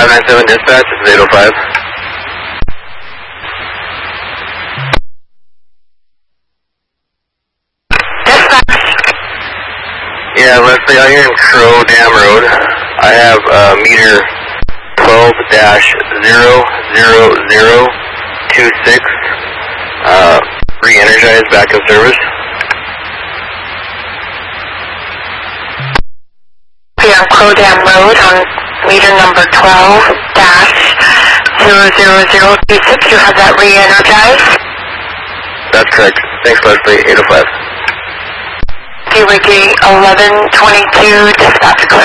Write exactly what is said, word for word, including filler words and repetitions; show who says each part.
Speaker 1: five nine seven dispatch, this is eight oh five. Yeah, Leslie, out here in Crow Dam Road, I have uh, meter twelve dash zero zero zero two six, uh, re-energized, back in service.
Speaker 2: Here on Crow Dam Road on meter number twelve dash zero zero zero two six, you have that re-energized?
Speaker 1: That's correct. Thanks, Leslie, eight oh five.
Speaker 2: Ricky eleven twenty-two, dispatch clear.